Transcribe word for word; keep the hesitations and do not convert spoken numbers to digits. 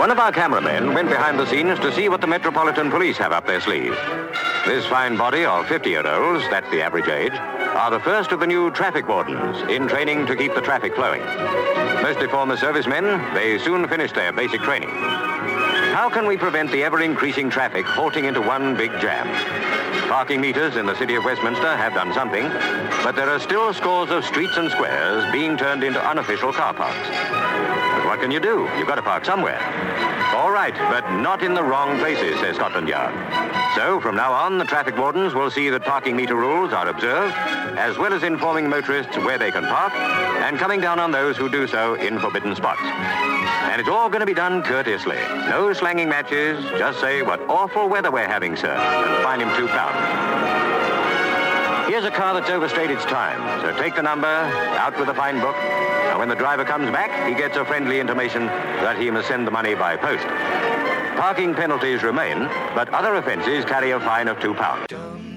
One of our cameramen went behind the scenes to see what the Metropolitan Police have up their sleeve. This fine body of fifty-year-olds, that's the average age, are the first of the new traffic wardens in training to keep the traffic flowing. Mostly former servicemen, they soon finished their basic training. How can we prevent the ever-increasing traffic halting into one big jam? Parking meters in the city of Westminster have done something, but there are still scores of streets and squares being turned into unofficial car parks. But what can you do? You've got to park somewhere. All right, but not in the wrong places, says Scotland Yard. So, from now on, the traffic wardens will see that parking meter rules are observed, as well as informing motorists where they can park, and coming down on those who do so in forbidden spots. And it's all going to be done courteously. No slanging matches, just say what awful weather we're having, sir, and fine him two pounds. Here's a car that's overstayed its time, so take the number, out with the fine book, and when the driver comes back, he gets a friendly intimation that he must send the money by post. Parking penalties remain, but other offences carry a fine of two pounds.